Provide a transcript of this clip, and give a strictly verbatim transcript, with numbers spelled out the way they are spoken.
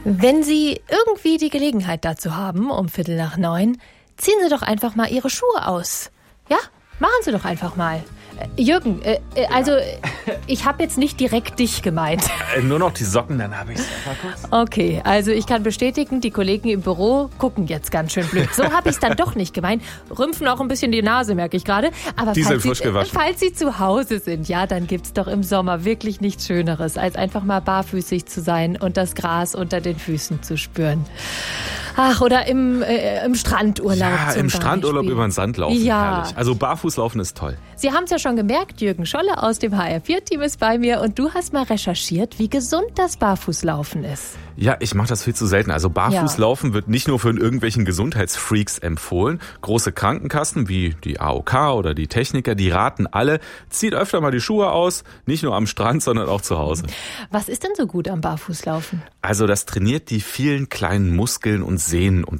Wenn Sie irgendwie die Gelegenheit dazu haben, um Viertel nach neun, ziehen Sie doch einfach mal Ihre Schuhe aus. Ja, machen Sie doch einfach mal. Äh, Jürgen, äh, äh, also ich habe jetzt nicht direkt dich gemeint. Äh, nur noch die Socken, dann habe ich es mal kurz. Okay, also ich kann bestätigen, die Kollegen im Büro gucken jetzt ganz schön blöd. So habe ich es dann doch nicht gemeint. Rümpfen auch ein bisschen die Nase, merke ich gerade. Aber Die sind falls frisch Sie, gewaschen. falls Sie zu Hause sind, ja, dann gibt's doch im Sommer wirklich nichts Schöneres, als einfach mal barfüßig zu sein und das Gras unter den Füßen zu spüren. Ach, oder im, äh, im Strandurlaub Ja, zum im Strandurlaub Beispiel. über den Sand laufen, Ja. herrlich. Also Barfußlaufen ist toll. Sie haben es ja schon gemerkt, Jürgen Scholle aus dem H R vier Team ist bei mir und du hast mal recherchiert, wie gesund das Barfußlaufen ist. Ja, ich mache das viel zu selten. Also Barfußlaufen Ja. wird nicht nur von irgendwelchen Gesundheitsfreaks empfohlen. Große Krankenkassen wie die A O K oder die Techniker, die raten alle, zieht öfter mal die Schuhe aus, nicht nur am Strand, sondern auch zu Hause. Was ist denn so gut am Barfußlaufen? Also das trainiert die vielen kleinen Muskeln und Sehnen und